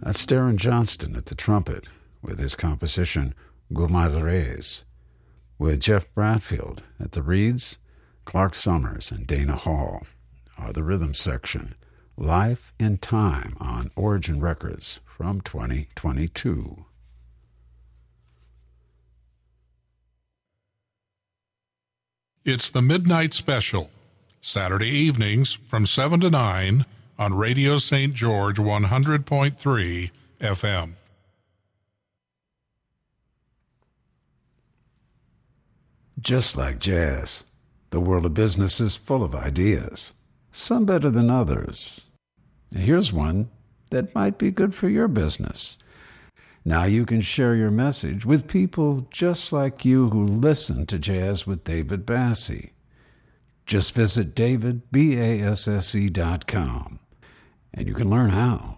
That's Darren Johnston at the trumpet with his composition Guimarães, with Jeff Bradfield at the reeds. Clark Summers and Dana Hall are the rhythm section. Life in Time on Origin Records from 2022. It's the Midnight Special, Saturday evenings from 7 to 9 on Radio St. George 100.3 FM. Just like jazz, the world of business is full of ideas, some better than others. Here's one that might be good for your business. Now you can share your message with people just like you who listen to Jazz with David Basse. Just visit davidbasse.com and you can learn how.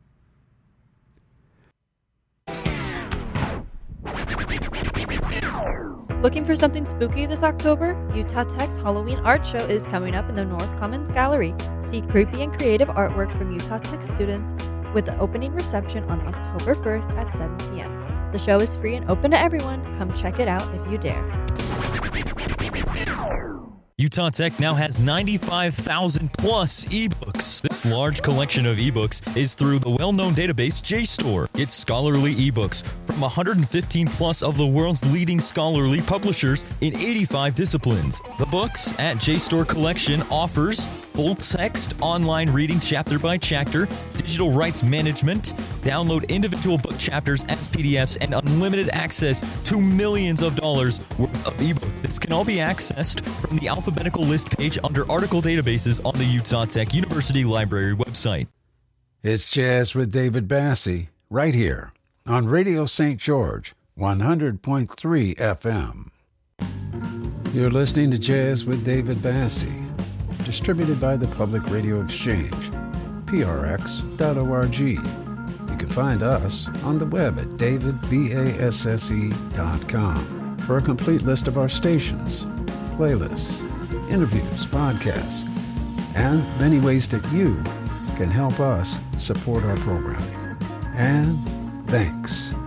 Looking for something spooky this October? Utah Tech's Halloween Art Show is coming up in the North Commons Gallery. See creepy and creative artwork from Utah Tech students with the opening reception on October 1st at 7 p.m. The show is free and open to everyone. Come check it out if you dare. Utah Tech now has 95,000 plus ebooks. This large collection of ebooks is through the well-known database JSTOR. Get scholarly ebooks from 115 plus of the world's leading scholarly publishers in 85 disciplines. The books at JSTOR Collection offers full text online reading chapter by chapter, digital rights management, download individual book chapters as PDFs, and unlimited access to millions of dollars worth of ebooks. This can all be accessed from the alphabetical list page under article databases on the Utah Tech University Library website. It's Jazz with David Basse, right here on Radio St. George 100.3 FM. You're listening to Jazz with David Basse, distributed by the Public Radio Exchange, prx.org. You can find us on the web at davidbasse.com for a complete list of our stations, playlists, interviews, podcasts, and many ways that you can help us support our programming. And thanks.